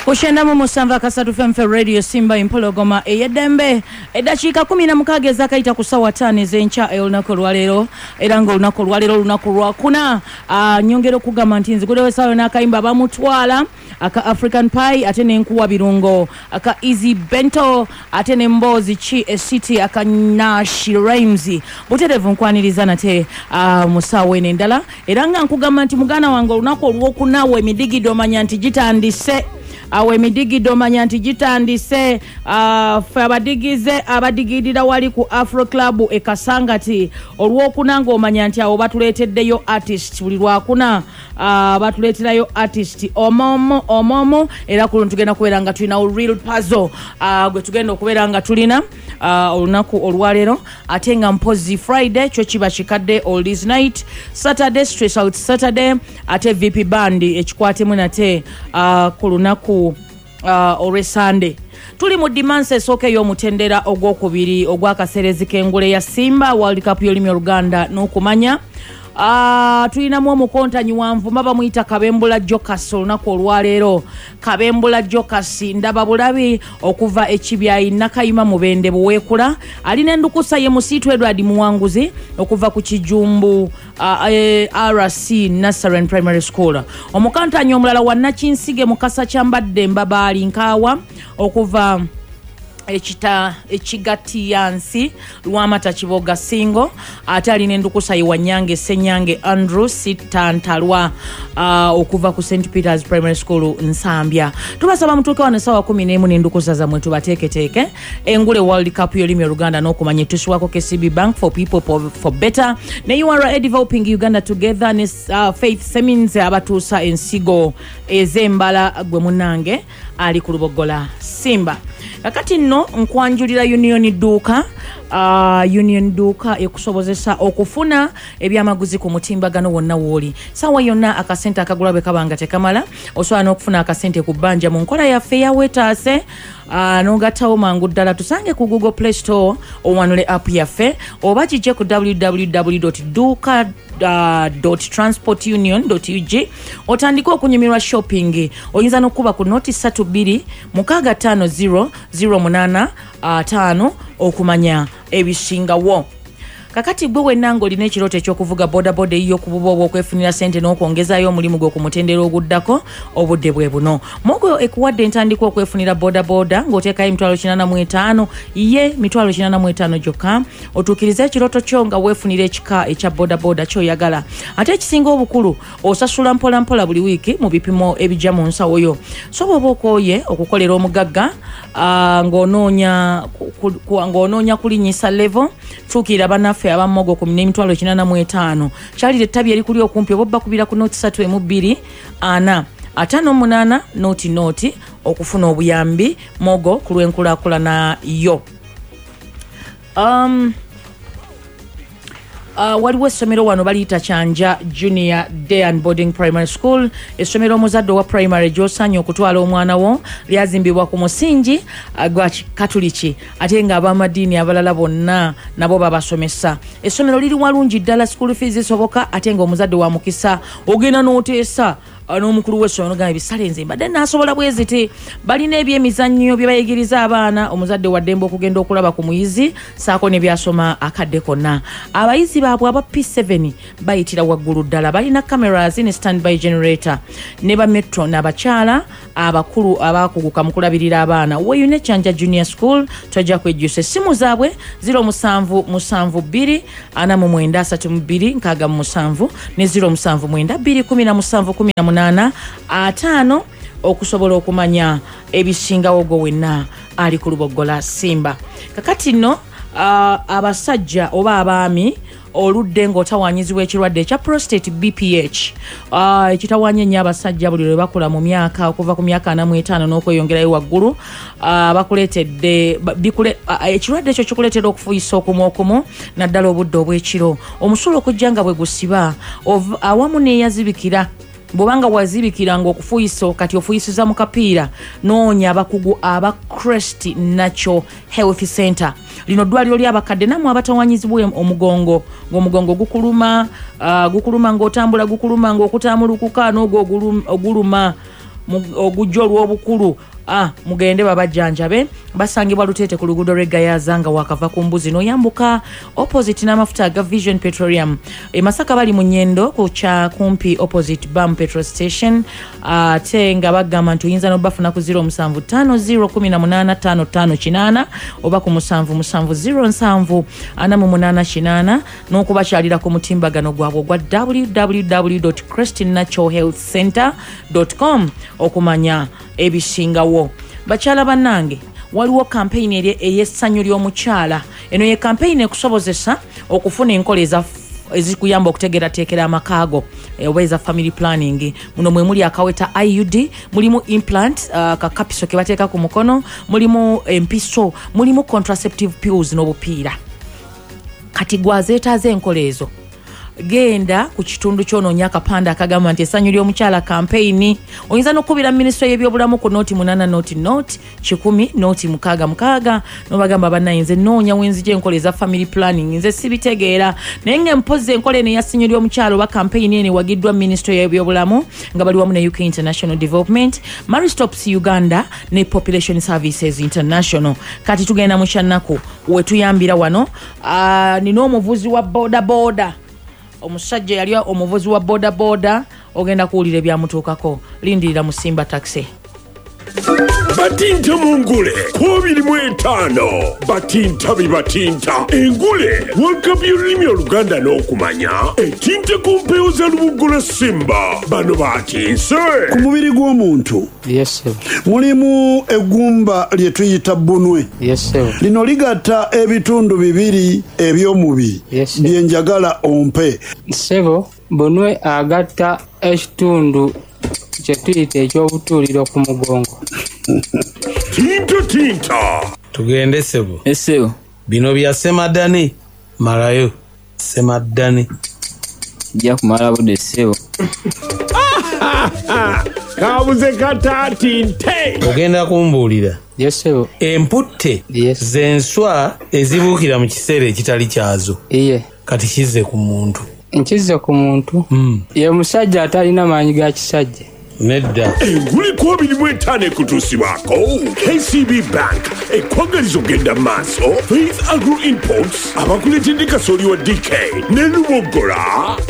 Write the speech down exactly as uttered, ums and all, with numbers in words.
Kushenda mu musanva kasatu F M Radio Simba Impologoma eyedembe edakika kumi na mukaaga ezakaita kusawa tano ezencha olunaku lwalero era nga olunaku lwalero lunaku lwakuna uh, nyongero kugamba nti nzigulewo sawa n'akayimba bamutwala aka African Pie ate n'enkuwa birungo aka Easy Bento ate n'emboozi chi city aka Nash Rhymes buterevu nkwaniriza nate uh, musawe n'endala era nga nkugamba nti mugana wange olunaku olwokuna we midigido manya nti gitandise awe midigido manya nti gitandise uh, fe abadigize abadigidira wali ku Afro Club e Kasangati olwokuna ngo manya nti awo batuleteddeyo artist buli lwakuna uh, batuleterayo artist omomo omomo era kuluntu tugenda kubeera nga tulina real puzzle uh, gwe tugenda okubeera nga tulina uh, olunaku olwalero ate nga mpozi Friday kyo kiba kikadde oldies night Saturday stress out Saturday ate V P band ekikwatemu nate uh, ku lunaku Uh, ore Sunday tuli mu dimanse esooka ey'omutendera ogwokubiri ogwakaserezi k'engule ya Simba World Cup y'olulimi Oluganda n'okumanya uh, tulinamu omukontanyi wanvuma bamuyita Kabembula Jokasi olunaku olwaleero Kabembula Jokasi ndaba bulabi okuva ekibyayi Nakayima Mubende buweekula alina endukusa ye musiitu Edward Muwanguzi okuva ku Kijumbu Uh, e, R C Nasaren Primary School omukantanyi omulala wa Nakinsige Mukasa Kyambadde Mbabaali Nkaawa okuva ekita ekigati yansi Lwamata Kiboga Singo ate alina endukusa ye Wanyange Senyange Andrew Sitantalwa uh, okuva ku Saint Peter's Primary School Nsambya tubasaba mutuuke wano sawa kumi n'emu n'endukusa zammwe tubateeketeeke engule World Cup y'olulimi Oluganda n'okumanya tusiwako K C B Bank for people for, for better ne U R A Developing Uganda Together ne uh, Faith Semins abatuusa ensigo ez'embala gwe munange ali ku Lubogola Simba kakati nno nkwanjulira Union Duka uh, Union Duka ekusobozesa okufuna ebyamaguzi ku mutimbagano wonna woli sawa yonna akasente akagula bwe kabanga tekamala osobola n'okufuna akasente ku bbanja mu nkola yaffe ya wetaase uh, n'ogattawo mangu ddala tusange ku Google Play Store owanule app yaffe oba kijje ku w w w dot duka dot transport union dot u g otandika okunyumirwa shopping oyinza n'okuba ku noti ssatu bbiri mukaaga ttaano zero zero munana ataano okumanya ebisingawo kakati gwe wenna ng'olina ekirooto ekyokuvuga boda boda eyiyo ku bubo obw'okwefunira ssente n'okwongezaayo omulimu gwe ku mutendera oguddako obudde bwe buno mogo ekuwadde entandika okwefunira boda boda ng'oteekayo emitwalo kinaana mu etaano ye mitwalo kinaana mu etaano gyokka otuukiriza ekirooto kyo nga weefunira ekika ekya boda boda ky'oyagala ate ekisinga obukulu osasula mpola mpola buli wiiki mu bipimo ebijja mu nsawo yo so bw'oba okooye okukolera omugagga uh, ng'onoonya ng'onoonya kulinnyisa level tuukirira bannaffe abamogo ku emitwalo kinaana mu etaano kyalira ettabi erikuli okumpi oba bakubira ku noti ssatu emu bbiri ana ataano munaana noti noti okufuna obuyambi mogo ku lw'enkulaakulana yo um, Uh, waliwo essomero wano baliyita Kyanja Junior Day and Boarding Primary School essomero omuzadde wa primary gy'osaanye okutwala omwana wo lyazimbibwa ku musingi uh, gwa katuliki ate nga ab'amadiini abalala bonna nabo babasomesa essomero liri walungi ddala school fees zisoboka ate nga omuzadde wa mukisa ogenda n'oteesa n'omukulu w'essomero gamba ebisale nze mbadde naasobola bweziti balina ebyemizannyo bye bayigiriza abaana omuzadde wa ddembe okugenda okulaba ku muyizi saako ne byasoma akadde konna abayizi baabwe aba P seven bayitira waggulu ddala balina cameras ne standby generator ne ba metro n'abakyala abakulu abakuguka mu kulabirira abaana weyune Kyanja Junior School tojja kwejjusa essimu zaabwe zero musanvu musanvu bbiri ana mu mwenda asatu mu bbiri nkaaga mu musanvu ne zero musanvu mwenda bbiri kumi na musanvu kumi na munana ataano okusobola okumanya ebisingawo go wenna ali ku Lubogola Simba kakati nno uh, abasajja oba abaami oludde ng'otawanyizibwa ekirwadde ekya prostate B P H uh, ekitawanya nnyo abasajja buli lwe bakula mu myaka okuva ku myaka ana mu etaano n'okweyongerayo waggulu uh, bakuleetedde bikule uh, ekirwadde ekyo kikuleetera okufuyisa okumu okumu naddala obudde obw'ekiro omusulo okujja nga bwe gusiba awamu n'eyazibikira bw'obanga wazibikiranga okufuyiso kati ofuyisiza mu kapiira noonya abakugu aba Crest Natural Health Center lino ddwaliro ly'abakadde namwe abatawanyizibwa omugongo ng'omugongo gukuluma uh, gukuluma ng'otambula gukuluma ng'okutambulukuka n'ogwo oguluma ogujjo olw'obukulu ah mugende babajjanjabe basangibwa Lutete ku luguudo lw'Egayaza nga wakava ku mbuzi n'oyambuka opposite n'amafuta aga Vision Petroleum e Masaka bali mu Nyendo ku cha kumpi opposite Bam Petrol Station ate nga bagamba nti oyinza n'obafuna ku zero seven five zero one eight five five eight oba ku seven seven zero seven four eight eight n'okubakyalira ku mutimbagano gwabwe gwa w w w dot creston natural health center dot com okumanya ebisingawo. Bakyala bannange waliwo campaign eri ey'essanyu ly'omukyala. Eno ye campaign ekusobozesa okufuna enkola eza ezikuyamba okutegerateekera amakaago oba eza family planning. Muno mwe muli akaweta I U D, mulimu implant uh, kakapiso ke bateeka ku mukono, mulimu empiso, mulimu contraceptive pills n'obupiira. Kati gwazeetaaze enkola ezo genda ku kitundu ky'onoonya akapande akagamba nti essanyu ly'omukyala campaign. Oyinza n'okubira minisitule y'ebyobulamu ku nooti munana nooti nooti kikumi nooti mukaaga mukaaga n'obagamba bannayinze noonya wenzija enkola eza family planning nze sibitegeera naye ng'empozi enkola eno eyassanyu ly'omukyala oba campaign eno ewagiddwa minisitule y'ebyobulamu nga bali wamu ne U K International Development, Maristops Uganda ne Population Services International. Kati tugenda mu kyannaku wetuyambira wano uh, nina omuvuzi wa boda boda omusajja yali omuvuzi wa boda boda ogenda kuwulira ebyamutuukako. Lindirira mu Simba Taxi. Batinta mungule kubiri mu etaano batinta bibatinta engule wakabya olulimi oluganda n'okumanya etinta ku mpewo za Lubugula Simba bano batinse ku mubiri gw'omuntu. Yes sir. Mulimu eggumba lye tuyita bbunwe. Yes sir. Lino ligatta ebitundu bibiri eby'omubiri. Yes sir. bye njagala ompe. Sebo bunwe agatta ekitundu kye tuyita ekyobutuuliro ku mugongo. tinta tinta tugende sebo. Esebo Bino bya Semaddani malayo Semaddani jja kumala budde sebo. kabuze kata tinte ogenda kumbuulira. Yes sebo. Emputte Yes. z'enswa ezibuukira mu kiseera ekitali kyazo Iye kati kizze ku muntu. nkizze ku muntu Mm. ye musajja atalina maanyi ga kisajja. Nedda. engule kubiri mu etaano ekutuusibwako K C B Bank ekwagaliza ogenda maaso Faith Agro Imports abakuletedde kasooli wa D K ne Lubogola